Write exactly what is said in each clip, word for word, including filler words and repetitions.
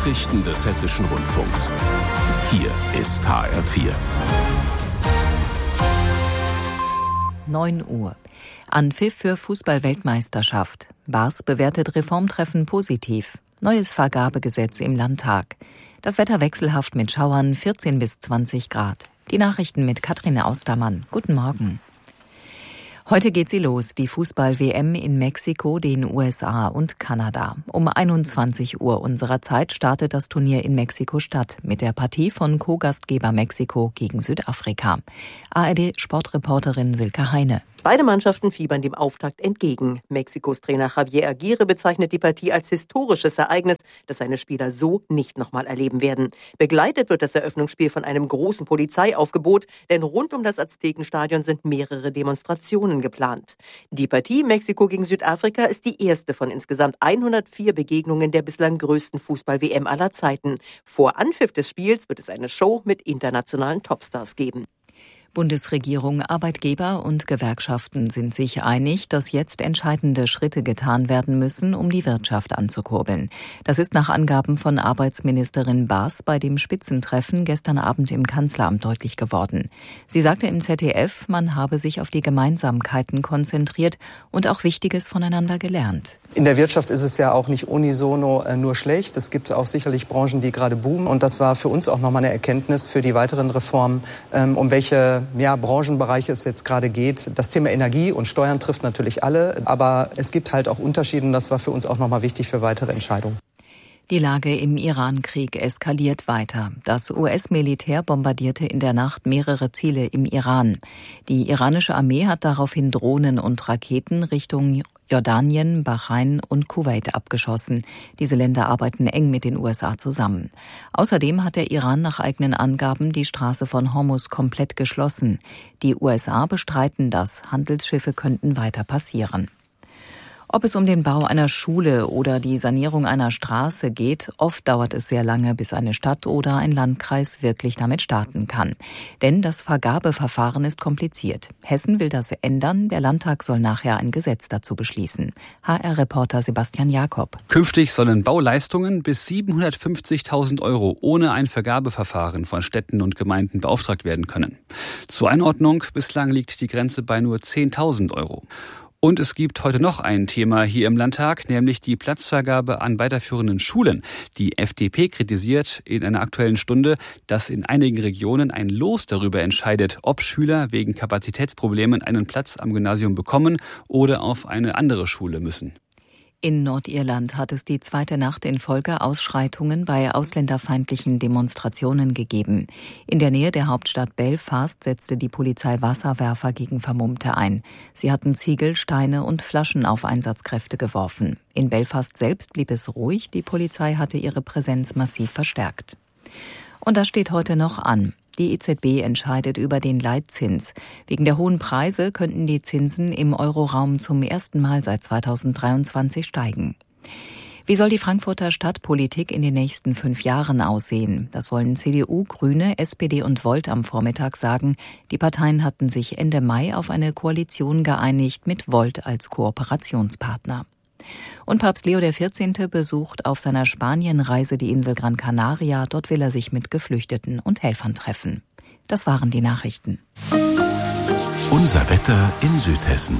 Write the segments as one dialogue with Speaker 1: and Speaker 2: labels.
Speaker 1: Nachrichten des Hessischen Rundfunks. Hier ist H R vier.
Speaker 2: neun Uhr. Anpfiff für Fußball-Weltmeisterschaft. B A S bewertet Reformtreffen positiv. Neues Vergabegesetz im Landtag. Das Wetter wechselhaft mit Schauern, vierzehn bis zwanzig Grad. Die Nachrichten mit Katrin Austermann. Guten Morgen. Heute geht sie los, die Fußball-W M in Mexiko, den U S A und Kanada. Um einundzwanzig Uhr unserer Zeit startet das Turnier in Mexiko-Stadt mit der Partie von Co-Gastgeber Mexiko gegen Südafrika. A R D-Sportreporterin Silke Heine.
Speaker 3: Beide Mannschaften fiebern dem Auftakt entgegen. Mexikos Trainer Javier Aguirre bezeichnet die Partie als historisches Ereignis, das seine Spieler so nicht nochmal erleben werden. Begleitet wird das Eröffnungsspiel von einem großen Polizeiaufgebot, denn rund um das Aztekenstadion sind mehrere Demonstrationen geplant. Die Partie Mexiko gegen Südafrika ist die erste von insgesamt hundertvier Begegnungen der bislang größten Fußball-W M aller Zeiten. Vor Anpfiff des Spiels wird es eine Show mit internationalen Topstars geben.
Speaker 2: Bundesregierung, Arbeitgeber und Gewerkschaften sind sich einig, dass jetzt entscheidende Schritte getan werden müssen, um die Wirtschaft anzukurbeln. Das ist nach Angaben von Arbeitsministerin Baas bei dem Spitzentreffen gestern Abend im Kanzleramt deutlich geworden. Sie sagte im Z D F, man habe sich auf die Gemeinsamkeiten konzentriert und auch Wichtiges voneinander gelernt.
Speaker 4: In der Wirtschaft ist es ja auch nicht unisono äh, nur schlecht. Es gibt auch sicherlich Branchen, die gerade boomen. Und das war für uns auch nochmal eine Erkenntnis für die weiteren Reformen, ähm, um welche ja, Branchenbereiche es jetzt gerade geht. Das Thema Energie und Steuern trifft natürlich alle. Aber es gibt halt auch Unterschiede und das war für uns auch nochmal wichtig für weitere Entscheidungen.
Speaker 2: Die Lage im Iran-Krieg eskaliert weiter. Das U S-Militär bombardierte in der Nacht mehrere Ziele im Iran. Die iranische Armee hat daraufhin Drohnen und Raketen Richtung Jordanien, Bahrain und Kuwait abgeschossen. Diese Länder arbeiten eng mit den U S A zusammen. Außerdem hat der Iran nach eigenen Angaben die Straße von Hormuz komplett geschlossen. Die U S A bestreiten das. Handelsschiffe könnten weiter passieren. Ob es um den Bau einer Schule oder die Sanierung einer Straße geht, oft dauert es sehr lange, bis eine Stadt oder ein Landkreis wirklich damit starten kann. Denn das Vergabeverfahren ist kompliziert. Hessen will das ändern. Der Landtag soll nachher ein Gesetz dazu beschließen. H R-Reporter Sebastian Jakob.
Speaker 5: Künftig sollen Bauleistungen bis siebenhundertfünfzigtausend Euro ohne ein Vergabeverfahren von Städten und Gemeinden beauftragt werden können. Zur Einordnung, bislang liegt die Grenze bei nur zehntausend Euro. Und es gibt heute noch ein Thema hier im Landtag, nämlich die Platzvergabe an weiterführenden Schulen. Die F D P kritisiert in einer Aktuellen Stunde, dass in einigen Regionen ein Los darüber entscheidet, ob Schüler wegen Kapazitätsproblemen einen Platz am Gymnasium bekommen oder auf eine andere Schule müssen.
Speaker 2: In Nordirland hat es die zweite Nacht in Folge Ausschreitungen bei ausländerfeindlichen Demonstrationen gegeben. In der Nähe der Hauptstadt Belfast setzte die Polizei Wasserwerfer gegen Vermummte ein. Sie hatten Ziegel, Steine und Flaschen auf Einsatzkräfte geworfen. In Belfast selbst blieb es ruhig, die Polizei hatte ihre Präsenz massiv verstärkt. Und das steht heute noch an. Die E Z B entscheidet über den Leitzins. Wegen der hohen Preise könnten die Zinsen im Euroraum zum ersten Mal seit zweitausenddreiundzwanzig steigen. Wie soll die Frankfurter Stadtpolitik in den nächsten fünf Jahren aussehen? Das wollen C D U, Grüne, S P D und Volt am Vormittag sagen. Die Parteien hatten sich Ende Mai auf eine Koalition geeinigt mit Volt als Kooperationspartner. Und Papst Leo der vierzehnte besucht auf seiner Spanienreise die Insel Gran Canaria. Dort will er sich mit Geflüchteten und Helfern treffen. Das waren die Nachrichten.
Speaker 1: Unser Wetter in Südhessen.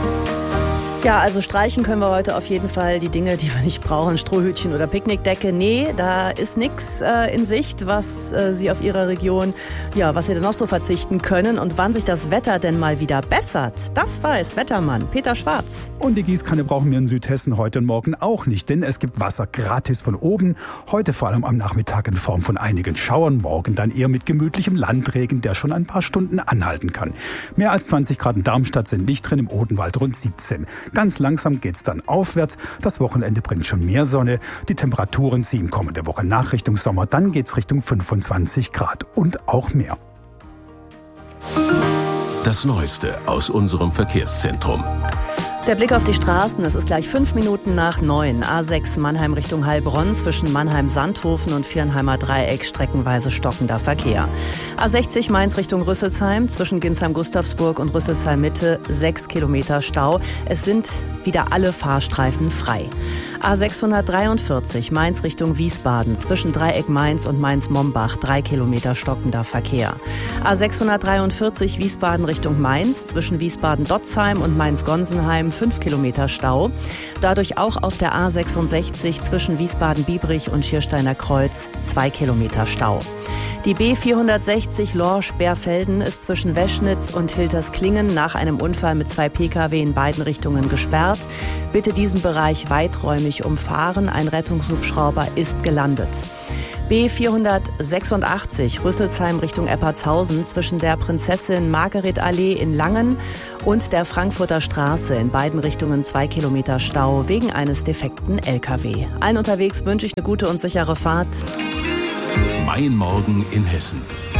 Speaker 6: Ja, also streichen können wir heute auf jeden Fall die Dinge, die wir nicht brauchen, Strohhütchen oder Picknickdecke. Nee, da ist nichts äh, in Sicht, was äh, Sie auf Ihrer Region, ja, was Sie denn noch so verzichten können. Und wann sich das Wetter denn mal wieder bessert, das weiß Wettermann Peter Schwarz.
Speaker 7: Und die Gießkanne brauchen wir in Südhessen heute und morgen auch nicht, denn es gibt Wasser gratis von oben. Heute vor allem am Nachmittag in Form von einigen Schauern, morgen dann eher mit gemütlichem Landregen, der schon ein paar Stunden anhalten kann. Mehr als zwanzig Grad in Darmstadt sind nicht drin, im Odenwald rund siebzehn. Ganz langsam geht's dann aufwärts. Das Wochenende bringt schon mehr Sonne. Die Temperaturen ziehen kommende Woche nach Richtung Sommer. Dann geht's Richtung fünfundzwanzig Grad und auch mehr.
Speaker 1: Das Neueste aus unserem Verkehrszentrum.
Speaker 6: Der Blick auf die Straßen, es ist gleich fünf Minuten nach neun. A sechs Mannheim Richtung Heilbronn zwischen Mannheim-Sandhofen und Viernheimer Dreieck streckenweise stockender Verkehr. A sechzig Mainz Richtung Rüsselsheim zwischen Ginsheim-Gustavsburg und Rüsselsheim-Mitte sechs Kilometer Stau. Es sind wieder alle Fahrstreifen frei. A sechshundertdreiundvierzig Mainz Richtung Wiesbaden zwischen Dreieck Mainz und Mainz-Mombach drei Kilometer stockender Verkehr. A sechshundertdreiundvierzig Wiesbaden Richtung Mainz zwischen Wiesbaden-Dotzheim und Mainz-Gonsenheim fünf Kilometer Stau. Dadurch auch auf der A sechsundsechzig zwischen Wiesbaden-Biebrich und Schiersteiner Kreuz zwei Kilometer Stau. Die B vierhundertsechzig Lorsch-Berfelden ist zwischen Weschnitz und Hiltersklingen nach einem Unfall mit zwei Pkw in beiden Richtungen gesperrt. Bitte diesen Bereich weiträumig umfahren. Ein Rettungshubschrauber ist gelandet. B vierhundertsechsundachtzig Rüsselsheim Richtung Eppertshausen zwischen der Prinzessin-Margaret-Allee in Langen und der Frankfurter Straße in beiden Richtungen zwei Kilometer Stau wegen eines defekten L K W. Allen unterwegs wünsche ich eine gute und sichere Fahrt.
Speaker 1: Mein Morgen in Hessen.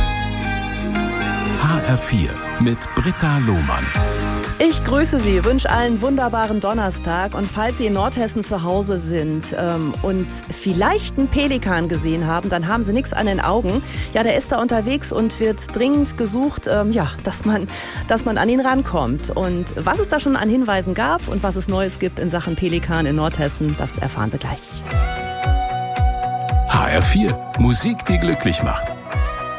Speaker 1: H R vier mit Britta Lohmann.
Speaker 6: Ich grüße Sie, wünsche allen wunderbaren Donnerstag und falls Sie in Nordhessen zu Hause sind ähm, und vielleicht einen Pelikan gesehen haben, dann haben Sie nichts an den Augen. Ja, der ist da unterwegs und wird dringend gesucht, ähm, ja, dass man, dass man an ihn rankommt. Und was es da schon an Hinweisen gab und was es Neues gibt in Sachen Pelikan in Nordhessen, das erfahren Sie gleich.
Speaker 1: H R vier, Musik, die glücklich macht.